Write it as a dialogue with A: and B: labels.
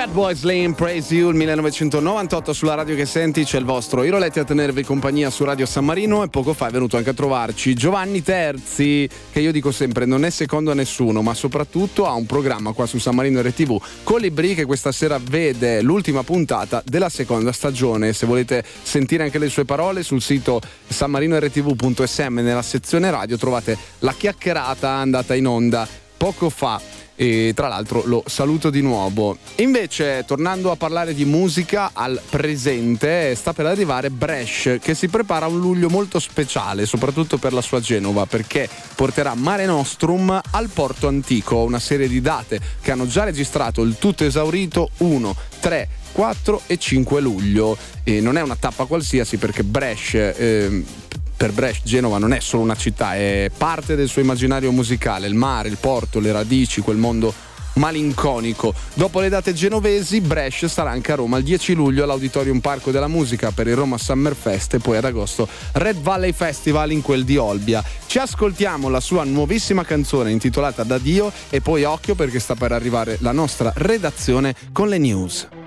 A: Fatboy Slim, Praise You, il 1998 sulla radio che senti. C'è il vostro Iroletti a tenervi compagnia su Radio San Marino, e poco fa è venuto anche a trovarci Giovanni Terzi, che io dico sempre non è secondo a nessuno, ma soprattutto ha un programma qua su San Marino RTV, Colibri, che questa sera vede l'ultima puntata della seconda stagione. Se volete sentire anche le sue parole, sul sito sanmarinRTV.sm nella sezione radio trovate la chiacchierata andata in onda poco fa. E tra l'altro lo saluto di nuovo. Invece, tornando a parlare di musica al presente, sta per arrivare Brescia, che si prepara a un luglio molto speciale, soprattutto per la sua Genova, perché porterà Mare Nostrum al Porto Antico, una serie di date che hanno già registrato il tutto esaurito 1, 3, 4 e 5 luglio. E non è una tappa qualsiasi, perché Brescia per Brescia Genova non è solo una città, è parte del suo immaginario musicale, il mare, il porto, le radici, quel mondo malinconico. Dopo le date genovesi, Brescia sarà anche a Roma il 10 luglio all'Auditorium Parco della Musica per il Roma Summer Fest, e poi ad agosto Red Valley Festival in quel di Olbia. Ci ascoltiamo la sua nuovissima canzone intitolata Da Dio, e poi occhio perché sta per arrivare la nostra redazione con le news.